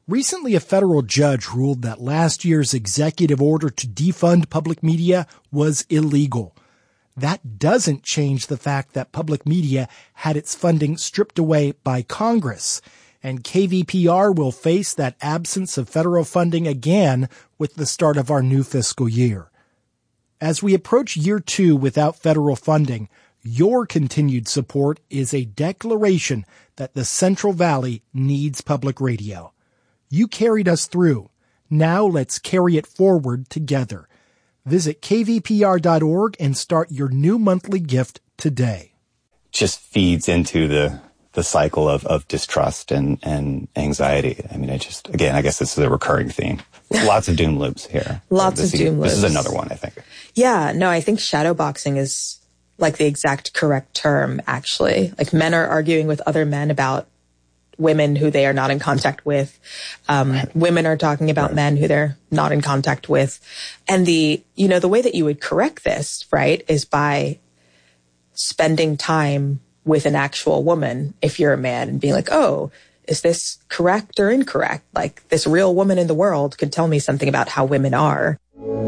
Recently, a federal judge ruled that last year's executive order to defund public media was illegal. That doesn't change the fact that public media had its funding stripped away by Congress, and KVPR will face that absence of federal funding again with the start of our new fiscal year. As we approach year 2 without federal funding, your continued support is a declaration that the Central Valley needs public radio. You carried us through. Now let's carry it forward together. Visit kvpr.org and start your new monthly gift today. Just feeds into the cycle of distrust and anxiety. I mean, I guess this is a recurring theme. Lots of doom loops here. Lots of doom loops. This is another one, I think. Yeah, no, I think shadowboxing is like the exact correct term, actually. Like men are arguing with other men about women who they are not in contact with. Women are talking about men who they're not in contact with. And the way that you would correct this, right, is by spending time with an actual woman if you're a man and being like, oh, is this correct or incorrect? Like this real woman in the world could tell me something about how women are.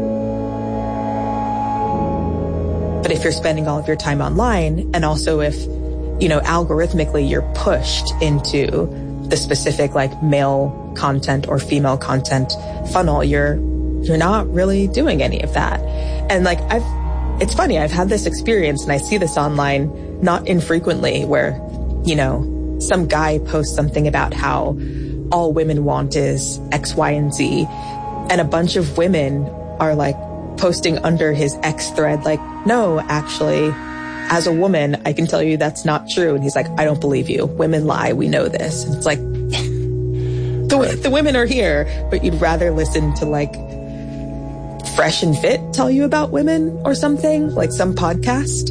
But if you're spending all of your time online, and also if algorithmically you're pushed into the specific like male content or female content funnel, you're not really doing any of that. And like it's funny, I've had this experience and I see this online not infrequently where, some guy posts something about how all women want is X, Y, and Z. And a bunch of women are like posting under his X thread, like, no, actually, as a woman, I can tell you that's not true. And he's like, I don't believe you. Women lie. We know this. And it's like, the women are here, but you'd rather listen to like Fresh and Fit tell you about women or something, like some podcast.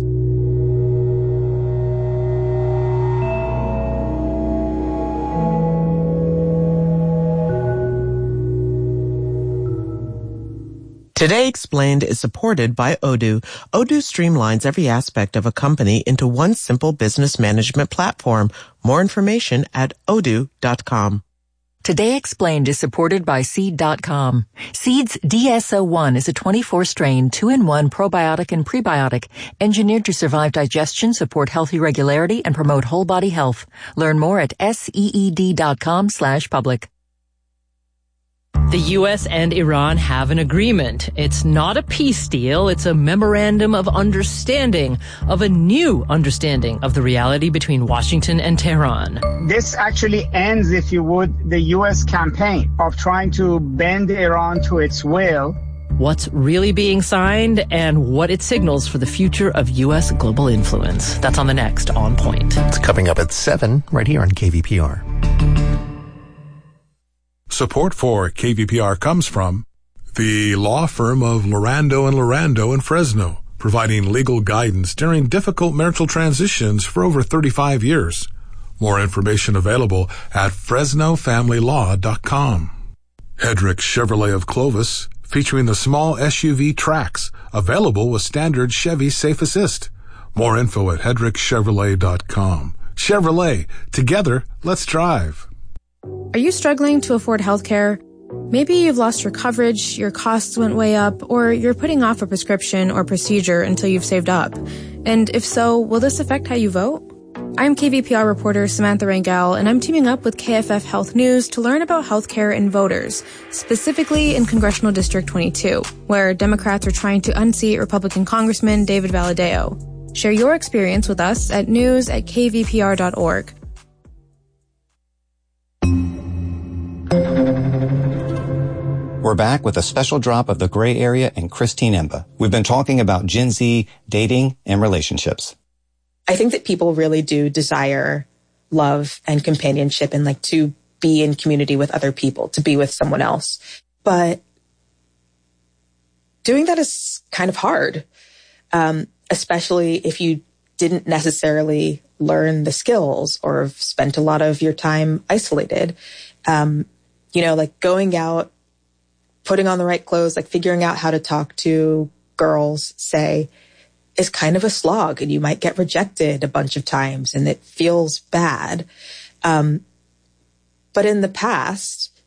Today Explained is supported by Odoo. Odoo streamlines every aspect of a company into one simple business management platform. More information at odoo.com. Today Explained is supported by Seed.com. Seed's DSO1 is a 24-strain, 2-in-1 probiotic and prebiotic, engineered to survive digestion, support healthy regularity, and promote whole body health. Learn more at seed.com/public. The U.S. and Iran have an agreement. It's not a peace deal. It's a memorandum of understanding, of a new understanding of the reality between Washington and Tehran. This actually ends, if you would, the U.S. campaign of trying to bend Iran to its will. What's really being signed and what it signals for the future of U.S. global influence. That's on the next On Point. It's coming up at 7 right here on KVPR. Support for KVPR comes from the law firm of Lorando and Lorando in Fresno, providing legal guidance during difficult marital transitions for over 35 years. More information available at FresnoFamilyLaw.com. Hedrick Chevrolet of Clovis, featuring the small SUV Trax, available with standard Chevy Safe Assist. More info at HedrickChevrolet.com. Chevrolet, together, let's drive. Are you struggling to afford healthcare? Maybe you've lost your coverage, your costs went way up, or you're putting off a prescription or procedure until you've saved up. And if so, will this affect how you vote? I'm KVPR reporter Samantha Rangel, and I'm teaming up with KFF Health News to learn about healthcare and voters, specifically in Congressional District 22, where Democrats are trying to unseat Republican Congressman David Valadao. Share your experience with us at news@kvpr.org. We're back with a special drop of The Gray Area and Christine Emba. We've been talking about Gen Z, dating, and relationships. I think that people really do desire love and companionship and like to be in community with other people, to be with someone else. But doing that is kind of hard, especially if you didn't necessarily learn the skills or have spent a lot of your time isolated. Like going out, putting on the right clothes, like figuring out how to talk to girls, say, is kind of a slog, and you might get rejected a bunch of times and it feels bad. But in the past,